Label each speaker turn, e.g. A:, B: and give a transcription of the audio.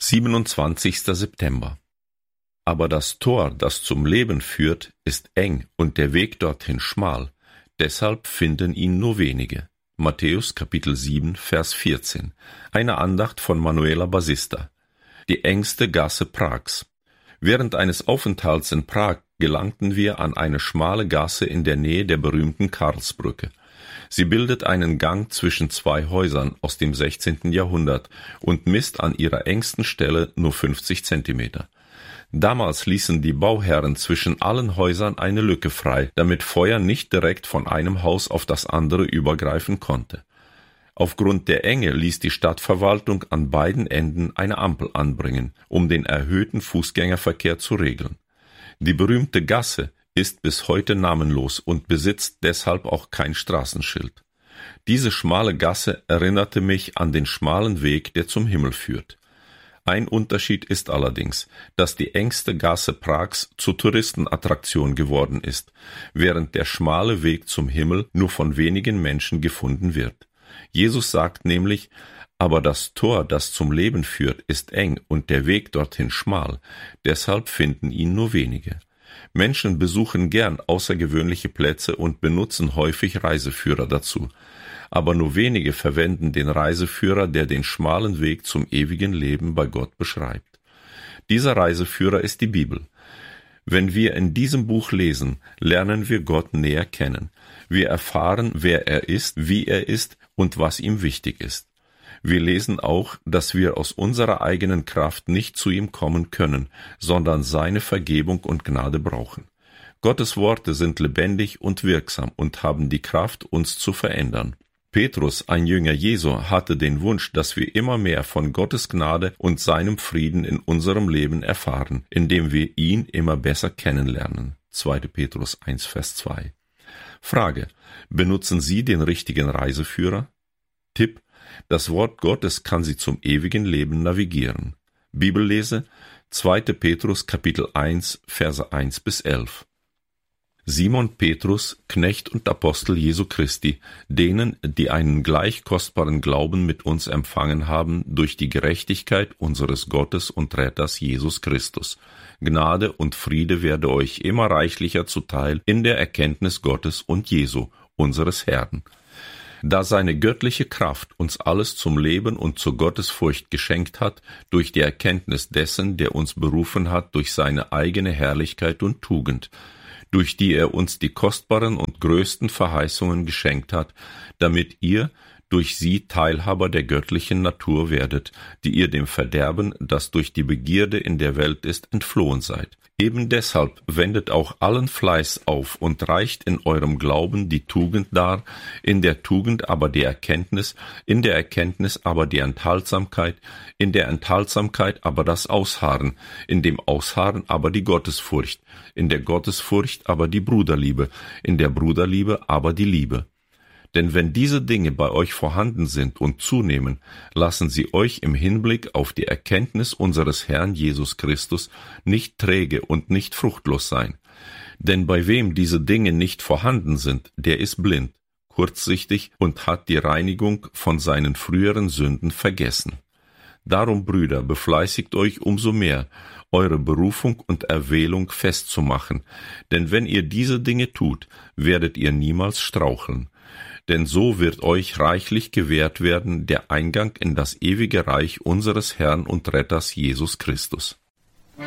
A: 27. September. Aber das Tor, das zum Leben führt, ist eng und der Weg dorthin schmal. Deshalb finden ihn nur wenige. Matthäus Kapitel 7, Vers 14. Eine Andacht von Manuela Basista. Die engste Gasse Prags. Während eines Aufenthalts in Prag gelangten wir an eine schmale Gasse in der Nähe der berühmten Karlsbrücke. Sie bildet einen Gang zwischen zwei Häusern aus dem 16. Jahrhundert und misst an ihrer engsten Stelle nur 50 Zentimeter. Damals ließen die Bauherren zwischen allen Häusern eine Lücke frei, damit Feuer nicht direkt von einem Haus auf das andere übergreifen konnte. Aufgrund der Enge ließ die Stadtverwaltung an beiden Enden eine Ampel anbringen, um den erhöhten Fußgängerverkehr zu regeln. Die berühmte Gasse ist bis heute namenlos und besitzt deshalb auch kein Straßenschild. Diese schmale Gasse erinnerte mich an den schmalen Weg, der zum Himmel führt. Ein Unterschied ist allerdings, dass die engste Gasse Prags zur Touristenattraktion geworden ist, während der schmale Weg zum Himmel nur von wenigen Menschen gefunden wird. Jesus sagt nämlich: Aber das Tor, das zum Leben führt, ist eng und der Weg dorthin schmal, deshalb finden ihn nur wenige. Menschen besuchen gern außergewöhnliche Plätze und benutzen häufig Reiseführer dazu. Aber nur wenige verwenden den Reiseführer, der den schmalen Weg zum ewigen Leben bei Gott beschreibt. Dieser Reiseführer ist die Bibel. Wenn wir in diesem Buch lesen, lernen wir Gott näher kennen. Wir erfahren, wer er ist, wie er ist und was ihm wichtig ist. Wir lesen auch, dass wir aus unserer eigenen Kraft nicht zu ihm kommen können, sondern seine Vergebung und Gnade brauchen. Gottes Worte sind lebendig und wirksam und haben die Kraft, uns zu verändern. Petrus, ein Jünger Jesu, hatte den Wunsch, dass wir immer mehr von Gottes Gnade und seinem Frieden in unserem Leben erfahren, indem wir ihn immer besser kennenlernen. 2. Petrus 1, Vers 2. Frage: Benutzen Sie den richtigen Reiseführer? Tipp: Das Wort Gottes kann Sie zum ewigen Leben navigieren. Bibellese: 2. Petrus Kapitel 1, Verse 1 bis 11. Simon Petrus, Knecht und Apostel Jesu Christi, denen, die einen gleich kostbaren Glauben mit uns empfangen haben, durch die Gerechtigkeit unseres Gottes und Retters Jesus Christus. Gnade und Friede werde euch immer reichlicher zuteil in der Erkenntnis Gottes und Jesu, unseres Herrn. Da seine göttliche Kraft uns alles zum Leben und zur Gottesfurcht geschenkt hat, durch die Erkenntnis dessen, der uns berufen hat durch seine eigene Herrlichkeit und Tugend, durch die er uns die kostbaren und größten Verheißungen geschenkt hat, damit ihr durch sie Teilhaber der göttlichen Natur werdet, die ihr dem Verderben, das durch die Begierde in der Welt ist, entflohen seid. Eben deshalb wendet auch allen Fleiß auf und reicht in eurem Glauben die Tugend dar, in der Tugend aber die Erkenntnis, in der Erkenntnis aber die Enthaltsamkeit, in der Enthaltsamkeit aber das Ausharren, in dem Ausharren aber die Gottesfurcht, in der Gottesfurcht aber die Bruderliebe, in der Bruderliebe aber die Liebe. Denn wenn diese Dinge bei euch vorhanden sind und zunehmen, lassen sie euch im Hinblick auf die Erkenntnis unseres Herrn Jesus Christus nicht träge und nicht fruchtlos sein. Denn bei wem diese Dinge nicht vorhanden sind, der ist blind, kurzsichtig und hat die Reinigung von seinen früheren Sünden vergessen. Darum, Brüder, befleißigt euch umso mehr, eure Berufung und Erwählung festzumachen, denn wenn ihr diese Dinge tut, werdet ihr niemals straucheln. Denn so wird euch reichlich gewährt werden der Eingang in das ewige Reich unseres Herrn und Retters Jesus Christus.